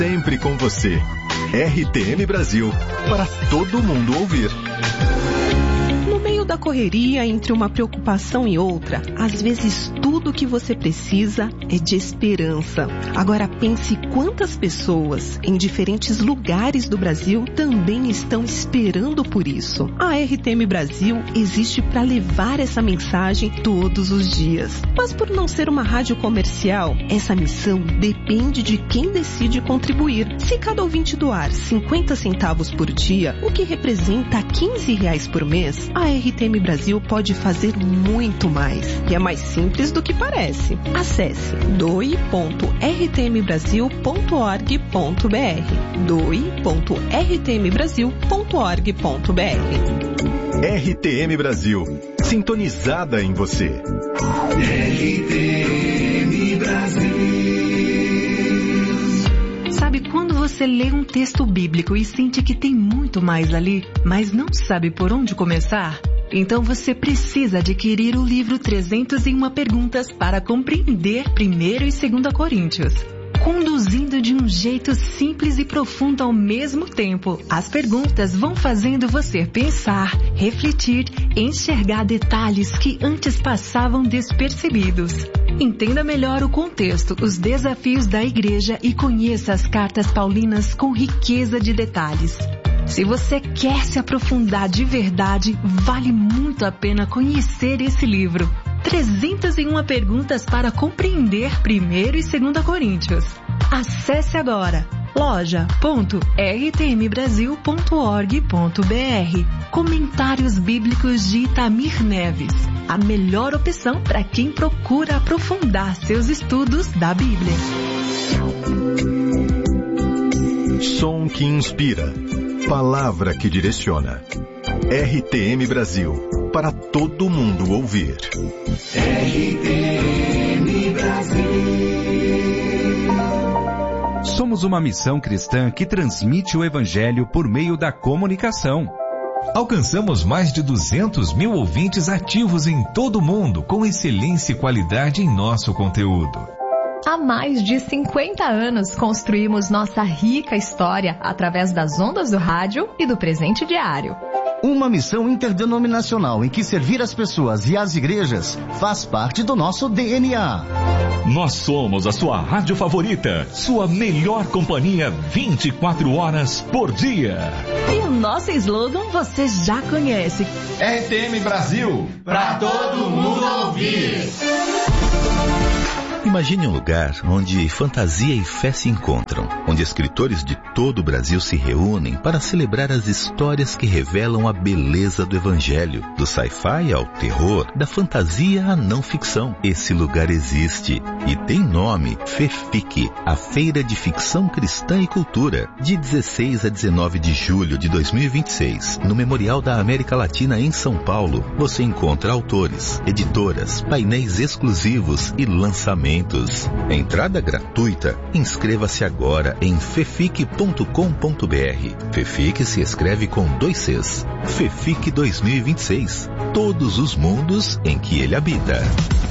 Sempre com você. RTM Brasil, para todo mundo ouvir. No meio da correria, entre uma preocupação e outra, às vezes tudo o que você precisa é de esperança. Agora pense quantas pessoas em diferentes lugares do Brasil também estão esperando por isso. A RTM Brasil existe para levar essa mensagem todos os dias. Mas por não ser uma rádio comercial, essa missão depende de quem decide contribuir. Se cada ouvinte doar 50 centavos por dia, o que representa R$15 por mês, a RTM Brasil pode fazer muito mais. E é mais simples do que parece. Acesse doe.rtmbrasil.org.br doe.rtmbrasil.org.br RTM Brasil, sintonizada em você. RTM Brasil. Sabe quando você lê um texto bíblico e sente que tem muito mais ali, mas não sabe por onde começar? Então você precisa adquirir o livro 301 Perguntas para compreender 1º e 2º Coríntios. Conduzindo de um jeito simples e profundo ao mesmo tempo, as perguntas vão fazendo você pensar, refletir, enxergar detalhes que antes passavam despercebidos. Entenda melhor o contexto, os desafios da igreja e conheça as cartas paulinas com riqueza de detalhes. Se você quer se aprofundar de verdade, vale muito a pena conhecer esse livro. 301 Perguntas para compreender 1º e 2º Coríntios. Acesse agora loja.rtmbrasil.org.br. Comentários Bíblicos de Itamir Neves. A melhor opção para quem procura aprofundar seus estudos da Bíblia. Som que inspira. Palavra que direciona. RTM Brasil, para todo mundo ouvir. RTM Brasil. Somos uma missão cristã que transmite o Evangelho por meio da comunicação. Alcançamos mais de 200 mil ouvintes ativos em todo o mundo, com excelência e qualidade em nosso conteúdo. Há mais de 50 anos construímos nossa rica história através das ondas do rádio e do presente diário. Uma missão interdenominacional em que servir as pessoas e as igrejas faz parte do nosso DNA. Nós somos a sua rádio favorita, sua melhor companhia 24 horas por dia. E o nosso slogan você já conhece. RTM Brasil, para todo mundo ouvir. Imagine um lugar onde fantasia e fé se encontram, onde escritores de todo o Brasil se reúnem para celebrar as histórias que revelam a beleza do Evangelho, do sci-fi ao terror, da fantasia à não ficção. Esse lugar existe e tem nome: FEFIC, a Feira de Ficção Cristã e Cultura, de 16 a 19 de julho de 2026, no Memorial da América Latina em São Paulo. Você encontra autores, editoras, painéis exclusivos e lançamentos. Entrada gratuita. Inscreva-se agora em fefic.com.br. FEFIC se escreve com 2 Cs. FEFIC 2026. Todos os mundos em que ele habita.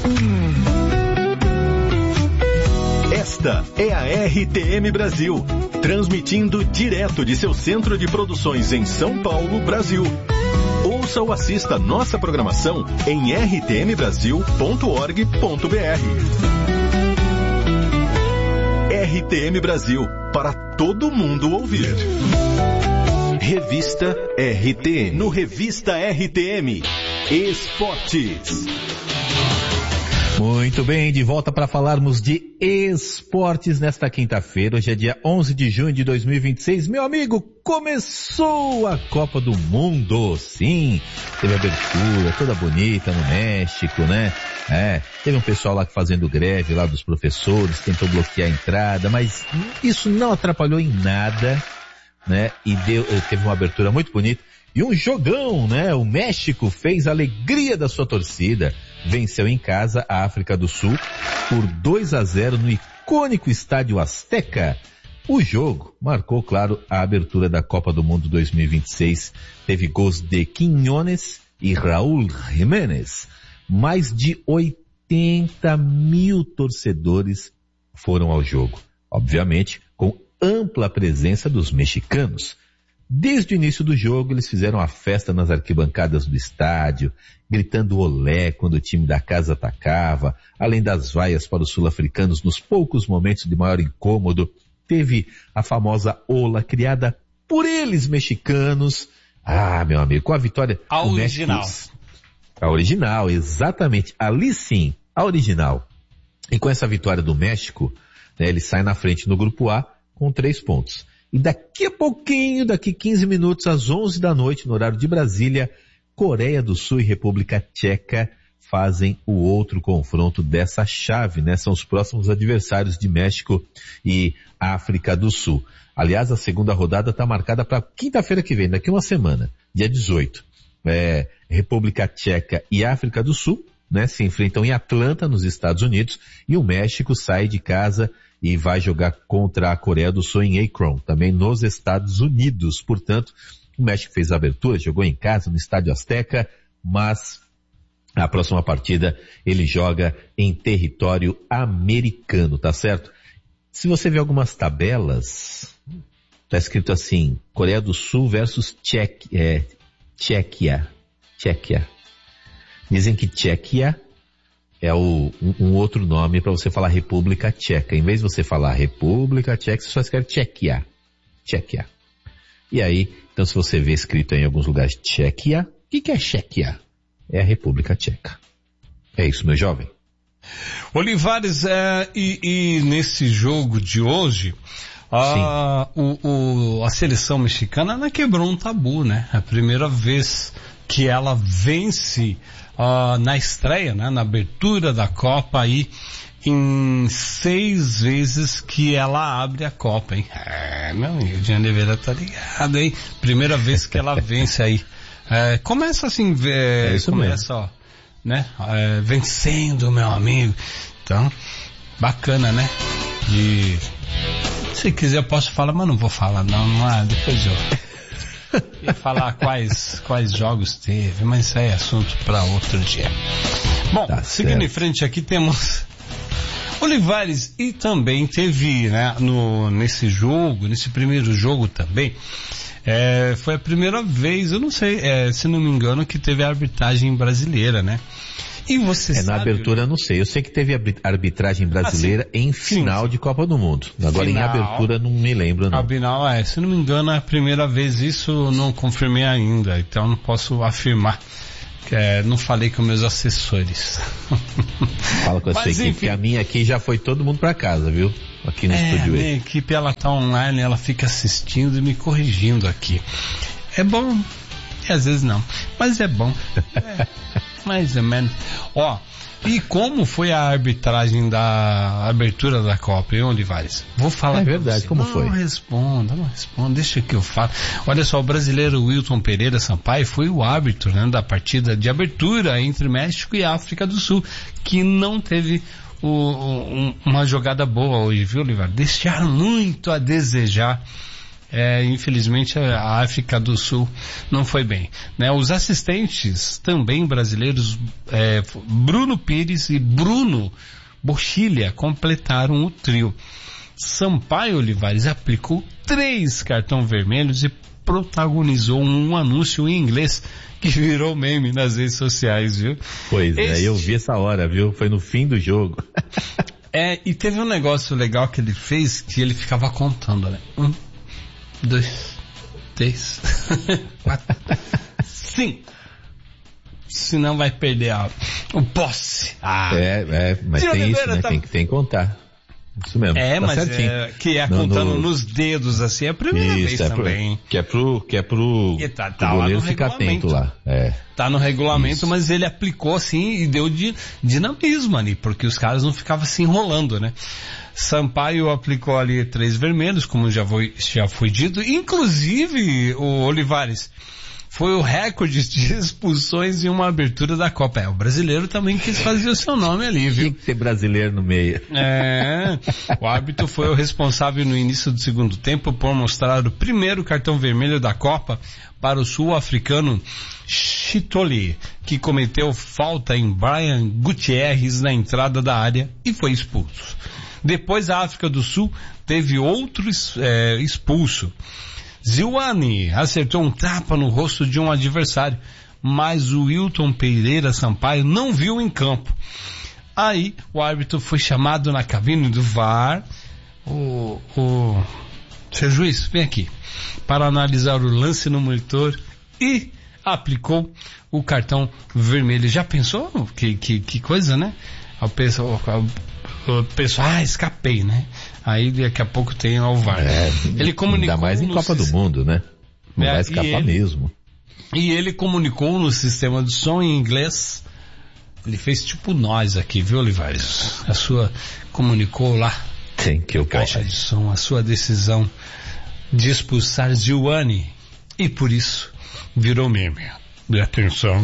Esta é a RTM Brasil, transmitindo direto de seu centro de produções em São Paulo, Brasil. Ouça ou assista nossa programação em rtmbrasil.org.br. RTM Brasil, para todo mundo ouvir. Revista RTM. No Revista RTM, Esportes. Muito bem, de volta para falarmos de esportes nesta quinta-feira. Hoje é dia 11 de junho de 2026. Meu amigo, começou a Copa do Mundo. Sim, teve abertura toda bonita no México, né? Teve um pessoal lá fazendo greve lá dos professores, tentou bloquear a entrada, mas isso não atrapalhou em nada, né? E teve uma abertura muito bonita. E um jogão, né? O México fez a alegria da sua torcida. Venceu em casa a África do Sul por 2-0 no icônico estádio Azteca. O jogo marcou, claro, a abertura da Copa do Mundo 2026. Teve gols de Quiñones e Raúl Jiménez. Mais de 80 mil torcedores foram ao jogo. Obviamente, com ampla presença dos mexicanos. Desde o início do jogo, eles fizeram a festa nas arquibancadas do estádio, gritando olé quando o time da casa atacava, além das vaias para os sul-africanos nos poucos momentos de maior incômodo. Teve a famosa ola criada por eles mexicanos. Ah, meu amigo, com a vitória... A original. A original, exatamente. Ali sim, a original. E com essa vitória do México, né, ele sai na frente no grupo A com 3 pontos. E daqui a pouquinho, daqui 15 minutos, às 11 da noite, no horário de Brasília, Coreia do Sul e República Tcheca fazem o outro confronto dessa chave, né? São os próximos adversários de México e África do Sul. Aliás, a segunda rodada está marcada para quinta-feira que vem, daqui uma semana, dia 18. República Tcheca e África do Sul, né, se enfrentam em Atlanta, nos Estados Unidos, e o México sai de casa e vai jogar contra a Coreia do Sul em Akron, também nos Estados Unidos. Portanto, o México fez a abertura, jogou em casa no Estádio Azteca, mas a próxima partida ele joga em território americano, tá certo? Se você vê algumas tabelas, tá escrito assim, Coreia do Sul versus Tchequia. Dizem que Tchequia é um outro nome para você falar República Tcheca. Em vez de você falar República Tcheca, você só escreve Tchequia. E aí, então se você vê escrito em alguns lugares Tchequia, o que é Tchequia? É a República Tcheca. É isso, meu jovem. Olivares, e nesse jogo de hoje, a seleção mexicana, ela quebrou um tabu, né? É a primeira vez que ela vence na estreia, né? Na abertura da Copa aí, em 6 vezes que ela abre a Copa, hein? Meu amigo, o Jean Oliveira tá ligado, hein? Primeira vez que ela vence aí. Começa assim, começa, ó, né? Vencendo, meu amigo. Então, bacana, né? E se quiser eu posso falar, mas não vou falar, não depois eu ia falar quais jogos teve, mas isso aí é assunto para outro dia. Bom, tá seguindo certo. Em frente aqui temos Olivares, e também teve, né, nesse primeiro jogo também, foi a primeira vez, eu não sei, se não me engano, que teve a arbitragem brasileira, né? E você sabe... Na abertura, eu não sei. Eu sei que teve arbitragem brasileira em final de Copa do Mundo. Agora, em abertura, não me lembro, não. Final, se não me engano, é a primeira vez. Isso eu não confirmei ainda. Então, não posso afirmar. Não falei com meus assessores. Fala com a sua equipe, que a minha aqui já foi todo mundo pra casa, viu? Aqui no estúdio. A minha equipe, ela tá online, ela fica assistindo e me corrigindo aqui. É bom, e às vezes não. Mas é bom. Mais ou menos. E como foi a arbitragem da abertura da Copa, hein, Olivares? Vou falar. É verdade, como foi? Não responda, deixa que eu falo. Olha só, o brasileiro Wilton Pereira Sampaio foi o árbitro, né, da partida de abertura entre México e África do Sul, que não teve uma jogada boa hoje, viu, Olivares? Deixaram muito a desejar. Infelizmente a África do Sul não foi bem, né? Os assistentes também brasileiros, Bruno Pires e Bruno Bochilha, completaram o trio. Sampaio Olivares aplicou 3 cartões vermelhos e protagonizou um anúncio em inglês que virou meme nas redes sociais, viu? Pois eu vi essa hora, viu? Foi no fim do jogo. E teve um negócio legal que ele fez, que ele ficava contando, né? 1, 2, 3, 4, 5. Senão vai perder o posse. Mas tem isso, né? Tem que contar. Isso mesmo. Mas que contando nos dedos assim, é a primeira vez também. Que é pro goleiro ficar atento lá. Tá no regulamento, isso. Mas ele aplicou assim e deu dinamismo ali, porque os caras não ficavam se enrolando, né? Sampaio aplicou ali 3 vermelhos, como já foi dito. Inclusive, o Olivares, foi o recorde de expulsões em uma abertura da Copa. O brasileiro também quis fazer o seu nome ali, viu? Tem que ter brasileiro no meio. O árbitro foi o responsável no início do segundo tempo por mostrar o primeiro cartão vermelho da Copa para o sul-africano Chitoli, que cometeu falta em Brian Gutierrez na entrada da área e foi expulso. Depois a África do Sul teve outro expulso. Zioane acertou um tapa no rosto de um adversário, mas o Wilton Pereira Sampaio não viu em campo. Aí o árbitro foi chamado na cabine do VAR. Seu juiz, vem aqui, para analisar o lance no monitor, e aplicou o cartão vermelho. Já pensou? Que coisa, né? O pessoal, escapei, né? Aí daqui a pouco tem o VAR. Ele comunicou, ainda mais em Copa do Mundo, né? Não vai escapar mesmo. E ele comunicou no sistema de som em inglês. Ele fez tipo nós aqui, viu, Olivares? Comunicou lá. Tem que eu caixa de som, a sua decisão de expulsar Zioane. E por isso virou meme. E atenção.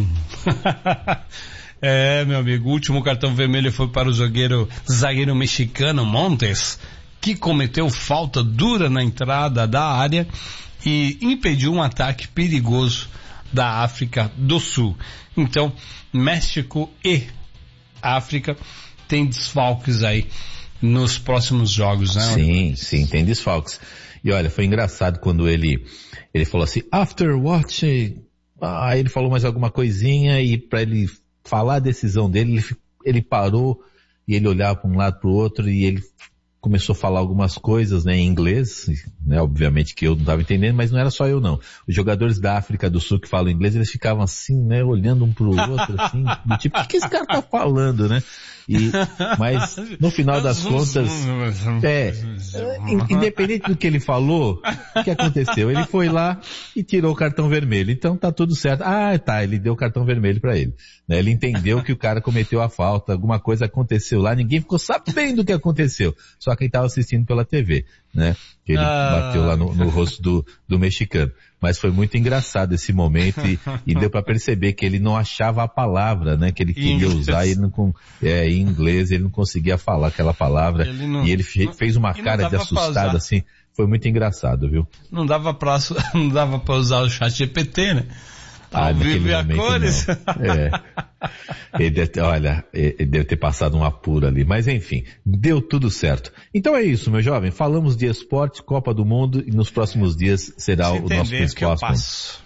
Meu amigo, o último cartão vermelho foi para o zagueiro mexicano Montes, que cometeu falta dura na entrada da área e impediu um ataque perigoso da África do Sul. Então, México e África têm desfalques aí nos próximos jogos, né? Sim, tem desfalques. E olha, foi engraçado quando ele falou assim, after watching, aí ele falou mais alguma coisinha, e para ele falar a decisão dele, ele parou e ele olhava para um lado para o outro e ele começou a falar algumas coisas, né, em inglês, né, obviamente que eu não estava entendendo, mas não era só eu não. Os jogadores da África do Sul que falam inglês, eles ficavam assim, né, olhando um pro outro, assim, do tipo, o que esse cara tá falando, né? Mas no final das contas, independente do que ele falou, o que aconteceu? Ele foi lá e tirou o cartão vermelho. Então tá tudo certo. Ele deu o cartão vermelho para ele. Né? Ele entendeu que o cara cometeu a falta, alguma coisa aconteceu lá, ninguém ficou sabendo o que aconteceu. Só quem estava assistindo pela TV, né? Que ele bateu lá no rosto do mexicano. Mas foi muito engraçado esse momento e deu para perceber que ele não achava a palavra, né? Que ele queria usar, em inglês ele não conseguia falar aquela palavra, e ele fez uma cara de assustado assim. Foi muito engraçado, viu? Não dava pra usar o chat GPT, né? Naquele momento cores. Ele deve ter passado um apuro ali, mas enfim, deu tudo certo. Então é isso, meu jovem, falamos de esporte, Copa do Mundo, e nos próximos dias será o nosso principal assunto.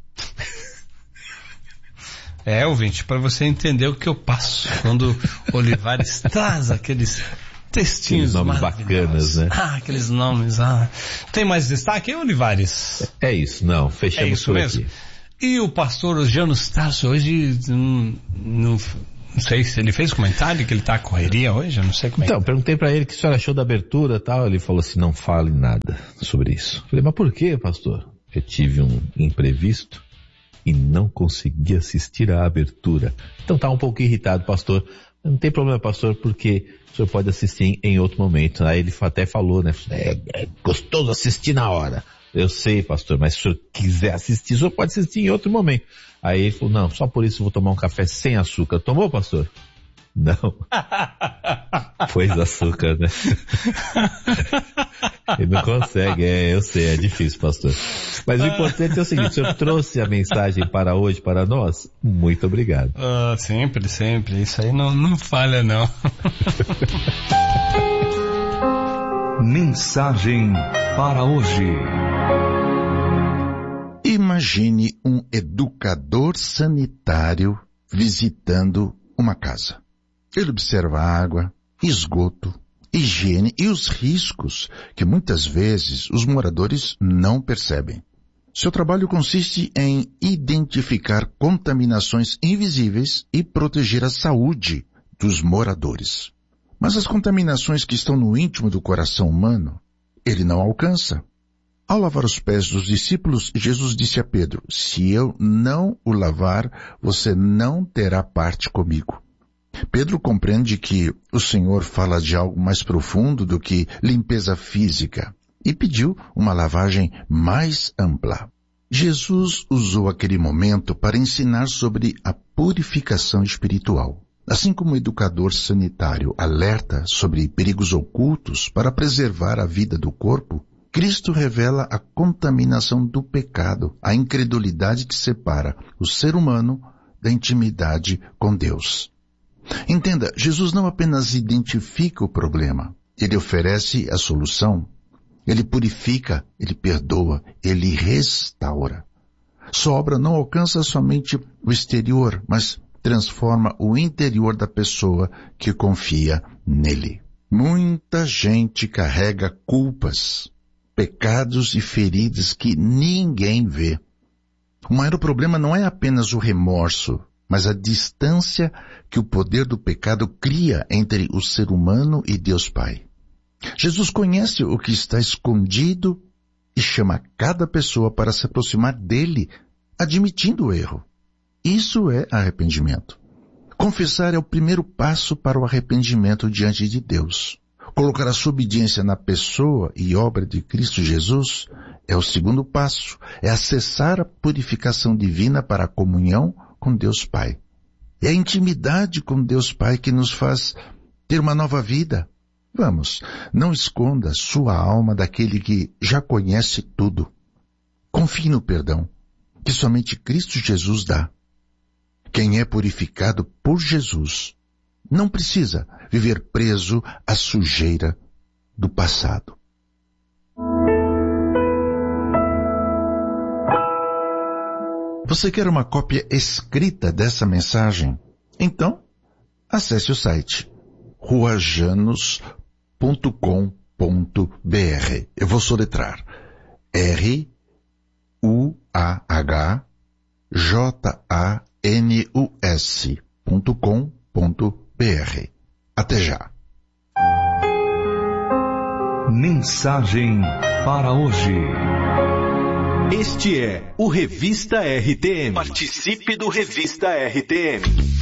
Ouvinte, para você entender o que eu passo quando o Olivares traz aqueles textinhos nomes bacanas, né? Aqueles nomes. Tem mais destaque aí, Olivares? É isso, não, fechamos por aqui. E o pastor Janus Tarso hoje, não sei se ele fez comentário que ele tá à correria hoje, eu não sei como é. Então, perguntei pra ele o que o senhor achou da abertura e tal, ele falou assim, não fale nada sobre isso. Falei, mas por quê, pastor? Eu tive um imprevisto e não consegui assistir à abertura. Então tá um pouco irritado, pastor. Não tem problema, pastor, porque o senhor pode assistir em outro momento. Aí ele até falou, né? É gostoso assistir na hora. Eu sei, pastor, mas se o senhor quiser assistir, o senhor pode assistir em outro momento. Aí ele falou, não, só por isso eu vou tomar um café sem açúcar. Tomou, pastor? Não. Pôs açúcar, né? Ele não consegue, eu sei, é difícil, pastor. Mas o importante é o seguinte, o senhor trouxe a mensagem para hoje, para nós? Muito obrigado. Sempre, isso aí não falha, não. Mensagem para hoje. Imagine um educador sanitário visitando uma casa. Ele observa a água, esgoto, higiene e os riscos que muitas vezes os moradores não percebem. Seu trabalho consiste em identificar contaminações invisíveis e proteger a saúde dos moradores. Mas as contaminações que estão no íntimo do coração humano, ele não alcança. Ao lavar os pés dos discípulos, Jesus disse a Pedro, se eu não o lavar, você não terá parte comigo. Pedro compreende que o Senhor fala de algo mais profundo do que limpeza física e pediu uma lavagem mais ampla. Jesus usou aquele momento para ensinar sobre a purificação espiritual. Assim como o educador sanitário alerta sobre perigos ocultos para preservar a vida do corpo, Cristo revela a contaminação do pecado, a incredulidade que separa o ser humano da intimidade com Deus. Entenda, Jesus não apenas identifica o problema, Ele oferece a solução. Ele purifica, ele perdoa, ele restaura. Sua obra não alcança somente o exterior, mas transforma o interior da pessoa que confia nele. Muita gente carrega culpas, pecados e feridas que ninguém vê. O maior problema não é apenas o remorso, mas a distância que o poder do pecado cria entre o ser humano e Deus Pai. Jesus conhece o que está escondido e chama cada pessoa para se aproximar dele, admitindo o erro. Isso é arrependimento. Confessar é o primeiro passo para o arrependimento diante de Deus. Colocar a sua obediência na pessoa e obra de Cristo Jesus é o segundo passo, é acessar a purificação divina para a comunhão com Deus Pai. É a intimidade com Deus Pai que nos faz ter uma nova vida. Vamos, não esconda sua alma daquele que já conhece tudo. Confie no perdão, que somente Cristo Jesus dá. Quem é purificado por Jesus não precisa viver preso à sujeira do passado. Você quer uma cópia escrita dessa mensagem? Então, acesse o site ruajanos.com.br. Eu vou soletrar ruajanus.com.br. Até já. Mensagem para hoje. Este é o Revista RTM. Participe do Revista RTM.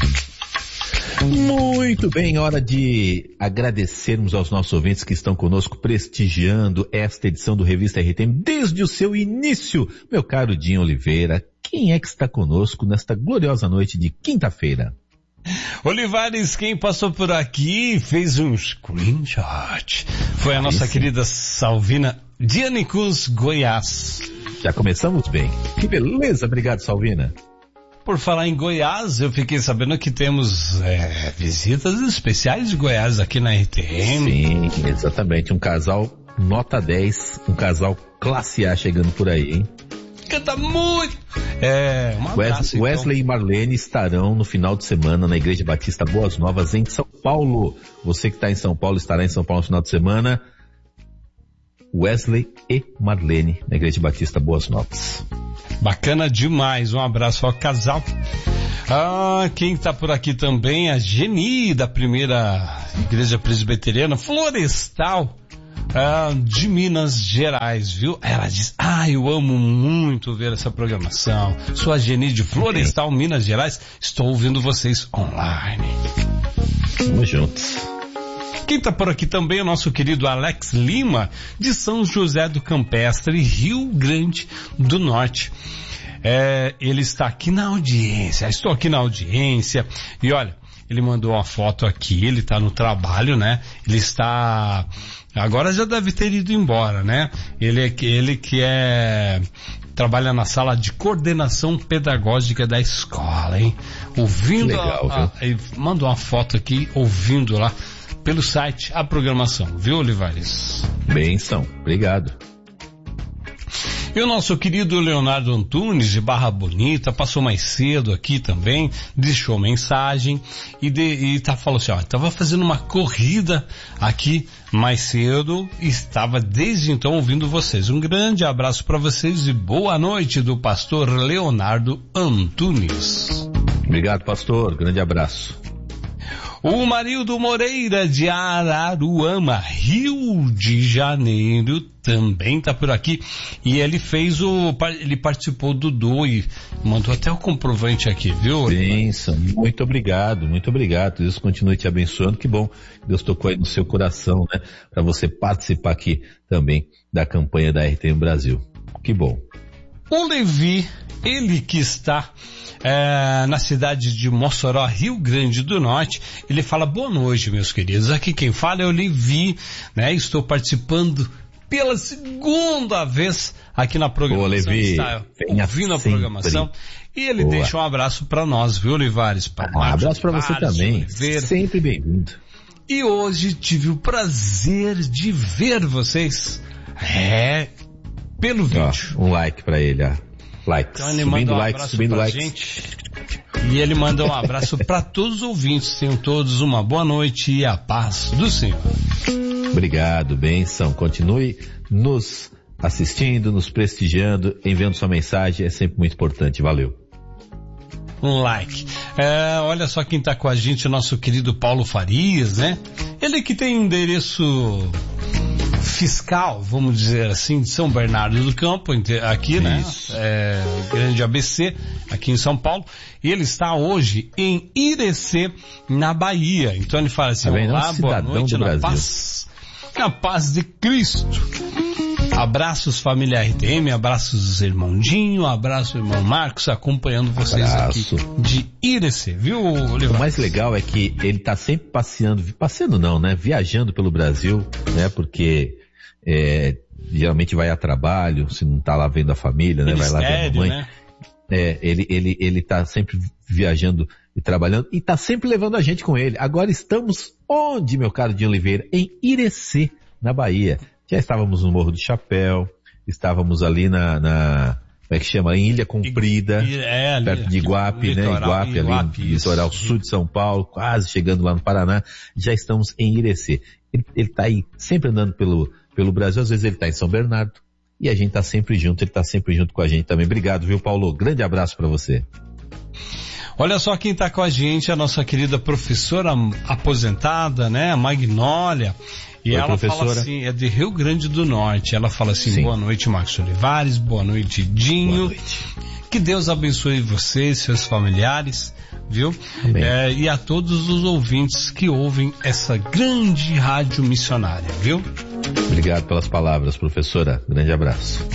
Muito bem, hora de agradecermos aos nossos ouvintes que estão conosco prestigiando esta edição do Revista RTM desde o seu início. Meu caro Dinho Oliveira, quem é que está conosco nesta gloriosa noite de quinta-feira? Olivares, quem passou por aqui fez um screenshot. Foi a nossa querida Salvina Dianicus Goiás. Já começamos bem. Que beleza, obrigado Salvina. Por falar em Goiás, eu fiquei sabendo que temos visitas especiais de Goiás aqui na RTM. Sim, exatamente. Um casal nota 10, um casal classe A chegando por aí, hein? Canta muito! Um abraço, Wesley e Marlene estarão no final de semana na Igreja Batista Boas Novas em São Paulo. Você que está em São Paulo estará em São Paulo no final de semana. Wesley e Marlene na Igreja Batista Boas Novas. Bacana demais, um abraço ao casal. Quem está por aqui também, a Geni, da primeira Igreja Presbiteriana Florestal, de Minas Gerais, viu? Ela diz, eu amo muito ver essa programação. Sou a Geni de Florestal, Minas Gerais, estou ouvindo vocês online. Vamos juntos. Quem está por aqui também é o nosso querido Alex Lima, de São José do Campestre, Rio Grande do Norte. Ele está aqui na audiência, estou aqui na audiência, e olha, ele mandou uma foto aqui, ele está no trabalho, né? Ele está, agora já deve ter ido embora, né? Ele que trabalha na sala de coordenação pedagógica da escola, hein? Ouvindo, legal, ele mandou uma foto aqui, ouvindo lá pelo site a programação, viu, Olivares? Benção, obrigado. E o nosso querido Leonardo Antunes, de Barra Bonita, passou mais cedo aqui também, deixou mensagem e falou assim, estava fazendo uma corrida aqui mais cedo e estava desde então ouvindo vocês. Um grande abraço para vocês e boa noite do pastor Leonardo Antunes. Obrigado, pastor, grande abraço. O Marildo Moreira, de Araruama, Rio de Janeiro, também está por aqui. E ele ele participou do e mandou até o comprovante aqui, viu? Benção, muito obrigado. Deus continue te abençoando. Que bom, Deus tocou aí no seu coração, né? Para você participar aqui também da campanha da RTM Brasil. Que bom. O Levi, ele que está na cidade de Mossoró, Rio Grande do Norte, ele fala, boa noite, meus queridos, aqui quem fala é o Levi, né, estou participando pela segunda vez aqui na programação. Ô, Levi, está ouvindo a programação, e ele deixa um abraço para nós, viu, Olivares? Um abraço para você também, sempre bem-vindo. E hoje tive o prazer de ver vocês. Pelo vídeo. Um like pra ele, Like. Então ele manda um abraço pra gente. E ele manda um abraço para todos os ouvintes. Tenham todos uma boa noite e a paz do Senhor. Obrigado, bênção. Continue nos assistindo, nos prestigiando, enviando sua mensagem. É sempre muito importante. Valeu. Um like. Olha só quem tá com a gente, o nosso querido Paulo Farias, né? Ele que tem endereço fiscal, vamos dizer assim, de São Bernardo do Campo, aqui, né? Grande ABC, aqui em São Paulo. E ele está hoje em Irecê, na Bahia. Então ele fala assim, olá, boa noite, na paz de Cristo. Abraços família RTM, abraços irmão Dinho, abraço irmão Marcos, acompanhando vocês aqui de Irecê, viu, Oliver? O mais legal é que ele tá sempre passeando não, né? Viajando pelo Brasil, né? Porque geralmente vai a trabalho, se não tá lá vendo a família, né? Vai lá ver a mãe. Né? Ele tá sempre viajando e trabalhando e tá sempre levando a gente com ele. Agora estamos onde, meu caro Dinho Oliveira? Em Irecê, na Bahia. Já estávamos no Morro do Chapéu, estávamos ali como é que chama? Em Ilha Comprida, perto de Iguape, né? Iguape, ali no litoral sul de São Paulo, quase chegando lá no Paraná. Já estamos em Irecê. Ele tá aí sempre andando pelo Brasil, às vezes ele tá em São Bernardo, e a gente tá sempre junto, ele tá sempre junto com a gente também. Obrigado, viu, Paulo? Grande abraço para você. Olha só quem tá com a gente, a nossa querida professora aposentada, né? A Magnólia. E ela professora fala assim, é de Rio Grande do Norte. Ela fala assim, sim. Boa noite, Marcos Olivares, boa noite, Dinho. Boa noite. Que Deus abençoe vocês, seus familiares, viu? E a todos os ouvintes que ouvem essa grande rádio missionária, viu? Obrigado pelas palavras, professora. Grande abraço.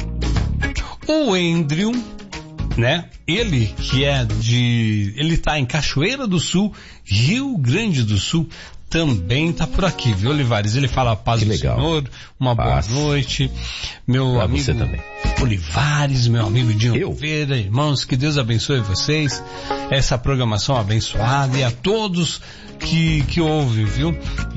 O Andrew, né? Ele que ele tá em Cachoeira do Sul, Rio Grande do Sul, também tá por aqui, viu, Olivares? Ele fala a paz do Senhor, uma boa noite. Meu amigo você também. Olivares, meu amigo Dinho Oliveira, irmãos, que Deus abençoe vocês, essa programação abençoada e a todos que ouvem, viu?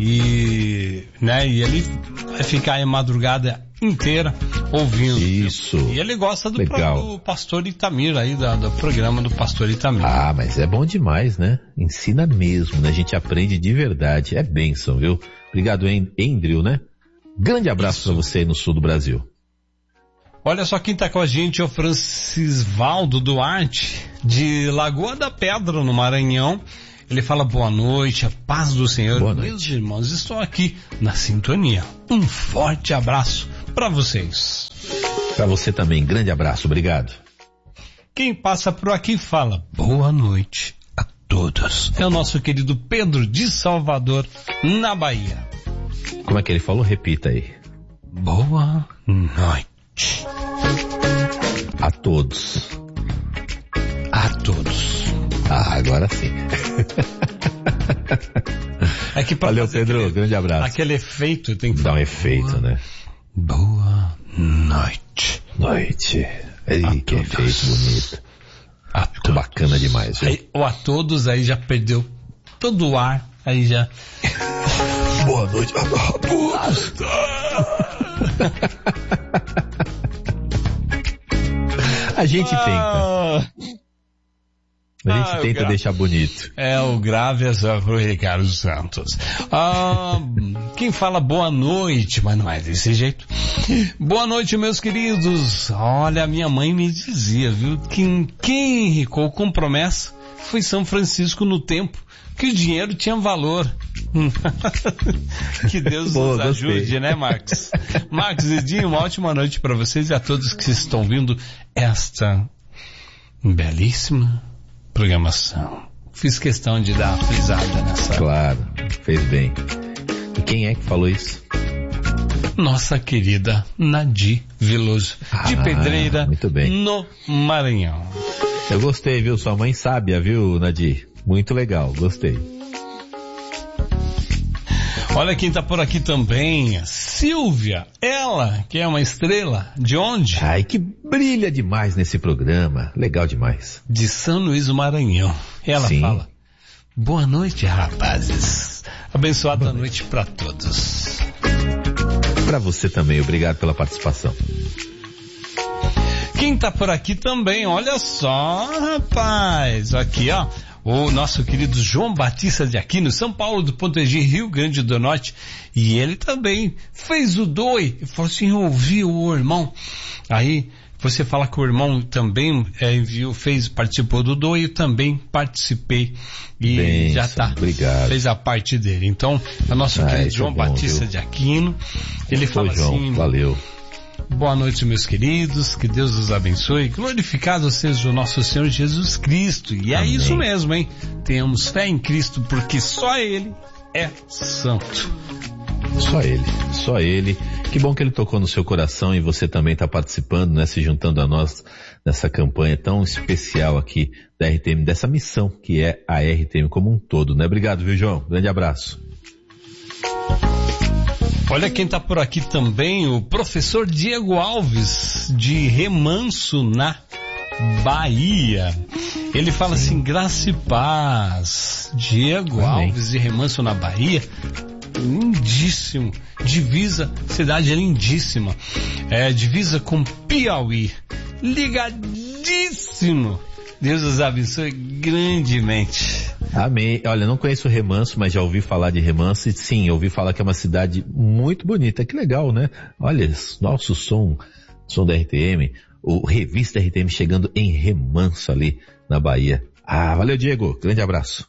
E ele vai ficar a madrugada inteira ouvindo. Isso. E ele gosta do pastor Itamir aí, do programa do pastor Itamir. Mas é bom demais, né? Ensina mesmo, né? A gente aprende de verdade. É bênção, viu? Obrigado, Andrew, né? Grande abraço para você aí no sul do Brasil. Olha só quem tá com a gente, é o Francisvaldo Duarte, de Lagoa da Pedra, no Maranhão. Ele fala boa noite, a paz do Senhor. Boa noite. Meus irmãos, estou aqui na sintonia. Um forte abraço para vocês. Para você também, grande abraço, obrigado. Quem passa por aqui fala boa noite a todos. É o nosso querido Pedro de Salvador, na Bahia. Como é que ele falou? Repita aí. Boa noite. A todos. A todos. Agora sim. Valeu, Pedro. Grande abraço. Aquele efeito tem que dar um efeito, né? Boa noite. Noite. Que efeito bonito. Ficou bacana demais, viu? A todos aí já perdeu todo o ar. Aí já. Boa noite a todos. A gente tenta. A gente tenta deixar bonito. O grave é só pro Ricardo Santos. Quem fala boa noite, mas não é desse jeito. Boa noite, meus queridos. Olha, a minha mãe me dizia, viu, que quem enricou com promessa foi São Francisco no tempo, que o dinheiro tinha valor. Que Deus nos ajude, gostei. Né, Marcos? Marcos e Dinho, uma ótima noite para vocês e a todos que estão vindo esta belíssima programação. Fiz questão de dar uma frisada nessa. Claro, fez bem. E quem é que falou isso? Nossa querida Nadi Veloso, de Pedreira, muito bem. No Maranhão. Eu gostei, viu? Sua mãe sábia, viu, Nadi? Muito legal, gostei. Olha quem tá por aqui também, Silvia, ela, que é uma estrela, de onde? Ai, que brilha demais nesse programa, legal demais. De São Luís do Maranhão. Ela Sim. fala, boa noite, rapazes. Abençoada noite para todos. Para você também, obrigado pela participação. Quem tá por aqui também, olha só, rapaz, aqui ó, o nosso querido João Batista de Aquino, São Paulo do Ponteji, Rio Grande do Norte, e ele também fez o doe, e falou assim, eu ouvi o irmão, aí você fala que o irmão também participou do doe, eu também participei, e Benção, já tá, obrigado. Fez a parte dele. Então, o nosso querido João Batista de Aquino, ele fala João, assim, valeu. Boa noite, meus queridos, que Deus os abençoe, glorificado seja o nosso Senhor Jesus Cristo, e é isso mesmo, hein? Tenhamos fé em Cristo, porque só Ele é santo. Só Ele. Que bom que Ele tocou no seu coração e você também está participando, né? Se juntando a nós nessa campanha tão especial aqui da RTM, dessa missão que é a RTM como um todo, né? Obrigado, viu, João? Grande abraço. Olha quem tá por aqui também, o professor Diego Alves, de Remanso, na Bahia. Ele fala assim, graça e paz. Diego Alves, de Remanso, na Bahia. Lindíssimo. Divisa, cidade lindíssima. Divisa com Piauí. Ligadíssimo. Deus os abençoe grandemente. Amém. Olha, não conheço Remanso, mas já ouvi falar de Remanso e sim, ouvi falar que é uma cidade muito bonita. Que legal, né? Olha, nosso som da RTM, o Revista RTM chegando em Remanso ali na Bahia. Ah, valeu, Diego. Grande abraço.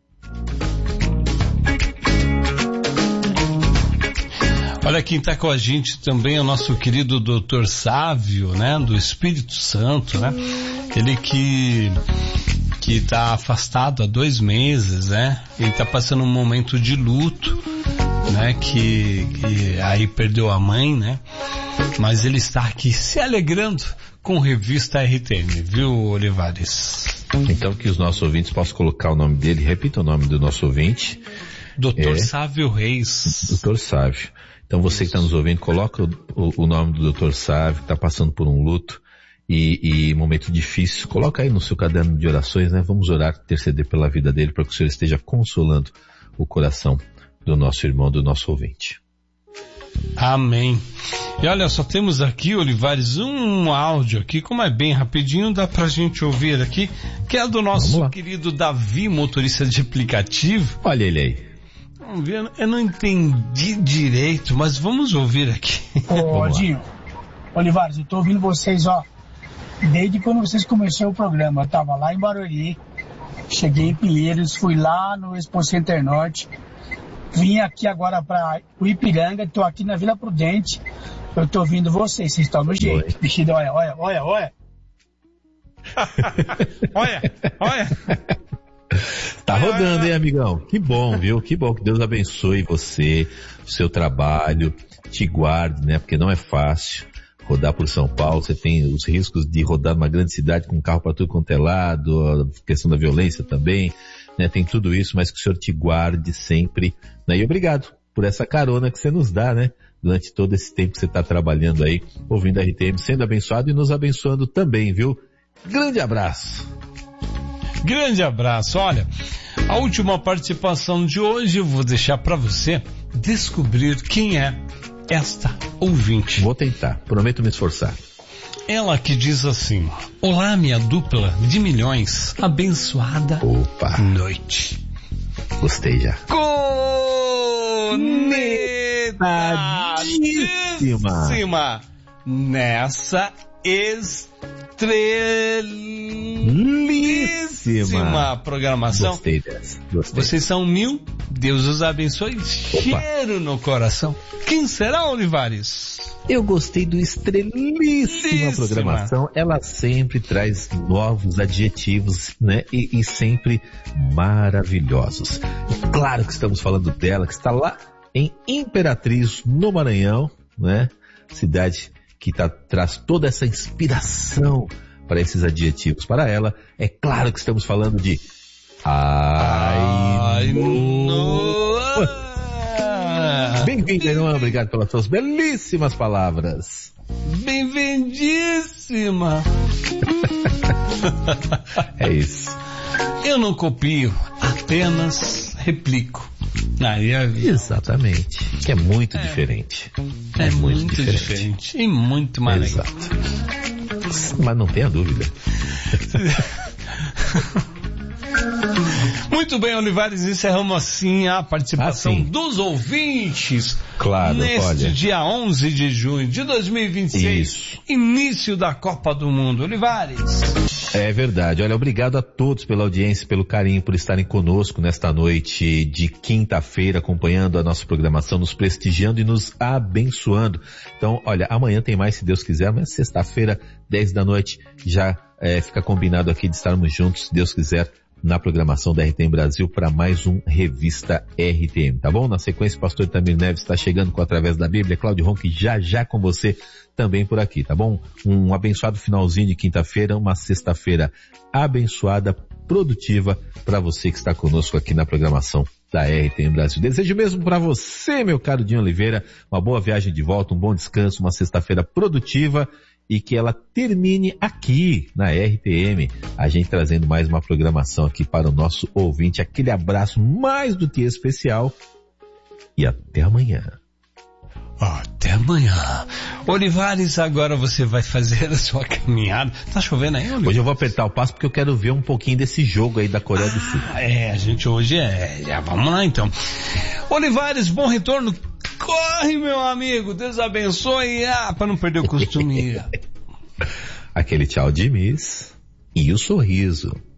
Olha quem está com a gente também é o nosso querido Dr. Sávio, né? Do Espírito Santo, né? Ele que está afastado há 2 meses, né? Ele está passando um momento de luto, né? Que aí perdeu a mãe, né? Mas ele está aqui se alegrando com Revista RTM, viu, Olivares? Então que os nossos ouvintes possam colocar o nome dele, repita o nome do nosso ouvinte. Dr. Sávio Reis. Dr. Sávio. Então você que está nos ouvindo, coloca o nome do Dr. Sávio, que está passando por um luto e momento difícil. Coloca aí no seu caderno de orações, né? Vamos orar, interceder pela vida dele, para que o Senhor esteja consolando o coração do nosso irmão, do nosso ouvinte. Amém. E olha, só temos aqui, Olivares, um áudio aqui, como é bem rapidinho, dá pra gente ouvir aqui, que é do nosso querido Davi, motorista de aplicativo. Olha ele aí. Vamos ver, eu não entendi direito, mas vamos ouvir aqui. Ô, Dinho, Olivares, eu tô ouvindo vocês, ó, desde quando vocês começaram o programa. Eu tava lá em Barueri, cheguei em Pinheiros, fui lá no Expo Center Norte, vim aqui agora para o Ipiranga, tô aqui na Vila Prudente, eu tô ouvindo vocês estão no jeito. Vestido, olha. Olha. Tá rodando, hein, amigão? Que bom, viu? Que bom, que Deus abençoe você, o seu trabalho, te guarde, né? Porque não é fácil rodar por São Paulo, você tem os riscos de rodar numa grande cidade com carro para tudo quanto é lado, a questão da violência também, né? Tem tudo isso, mas que o Senhor te guarde sempre, né? E obrigado por essa carona que você nos dá, né? Durante todo esse tempo que você está trabalhando aí, ouvindo a RTM, sendo abençoado e nos abençoando também, viu? Grande abraço! Grande abraço. Olha, a última participação de hoje eu vou deixar para você descobrir quem é esta ouvinte. Vou tentar, prometo me esforçar. Ela que diz assim: olá, minha dupla de milhões, abençoada noite. Gostei já. Conectadíssima nessa estrelíssima programação. Gostei dessa. Vocês são 1000, Deus os abençoe. Cheiro no coração. Quem será, Olivares? Eu gostei do estrelíssima programação. Ela sempre traz novos adjetivos, né? E sempre maravilhosos. E claro que estamos falando dela, que está lá em Imperatriz, no Maranhão, né? Cidade que traz toda essa inspiração para esses adjetivos. Para ela, é claro que estamos falando de Ainoa. Bem-vinda, Ainoa. Obrigado pelas suas belíssimas palavras. Bem-vindíssima. É isso. Eu não copio, apenas replico. Exatamente. Que é muito diferente. É muito diferente. E muito mais legal. Mas não tenha dúvida. Muito bem, Olivares, encerramos assim a participação dos ouvintes. Claro, neste dia 11 de junho de 2026, início da Copa do Mundo. Olivares. É verdade. Olha, obrigado a todos pela audiência, pelo carinho, por estarem conosco nesta noite de quinta-feira, acompanhando a nossa programação, nos prestigiando e nos abençoando. Então, olha, amanhã tem mais, se Deus quiser, mas sexta-feira, 10 da noite, já fica combinado aqui de estarmos juntos, se Deus quiser, na programação da RTM Brasil para mais um Revista RTM, tá bom? Na sequência, o pastor Itamir Neves está chegando com Através da Bíblia, Cláudio Ronque já com você também por aqui, tá bom? Um abençoado finalzinho de quinta-feira, uma sexta-feira abençoada, produtiva para você que está conosco aqui na programação da RTM Brasil. Desejo mesmo para você, meu caro Dinho Oliveira, uma boa viagem de volta, um bom descanso, uma sexta-feira produtiva e que ela termine aqui na RTM, a gente trazendo mais uma programação aqui para o nosso ouvinte. Aquele abraço mais do que especial e até amanhã. Até amanhã. Olivares, agora você vai fazer a sua caminhada. Tá chovendo aí, Olivares? Hoje eu vou apertar o passo porque eu quero ver um pouquinho desse jogo aí da Coreia do Sul. A gente hoje vamos lá então. Olivares, bom retorno. Corre, meu amigo, Deus abençoe, para não perder o costume. Aquele tchau de Miss e o sorriso.